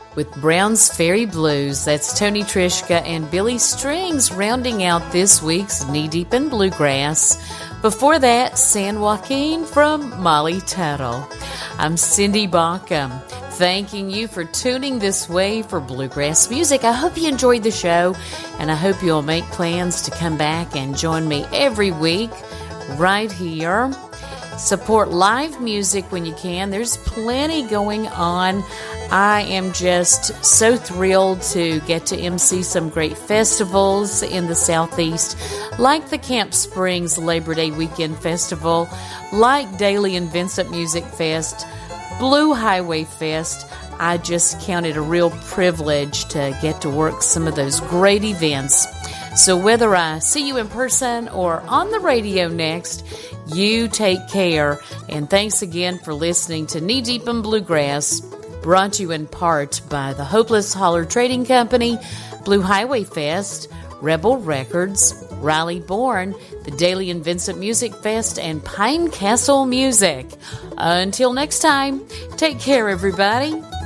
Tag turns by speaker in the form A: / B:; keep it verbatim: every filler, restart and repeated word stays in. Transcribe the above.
A: with Brown's Ferry Blues. That's Tony Trischka and Billy Strings rounding out this week's Knee Deep in Bluegrass. Before that, San Joaquin from Molly Tuttle. I'm Cindy Baucom, thanking you for tuning this way for bluegrass music. I hope you enjoyed the show, and I hope you'll make plans to come back and join me every week right here. Support live music when you can. There's plenty going on. I am just so thrilled to get to emcee some great festivals in the Southeast, like the Camp Springs Labor Day Weekend Festival, like Daly and Vincent Music Fest, Blue Highway Fest. I just count it a real privilege to get to work some of those great events. So whether I see you in person or on the radio next, you take care. And thanks again for listening to Knee Deep in Bluegrass, brought to you in part by the Hopeless Holler Trading Company, Blue Highway Fest, Rebel Records, Riley Bourne, the Daly and Vincent Music Fest, and Pine Castle Music. Until next time, take care, everybody.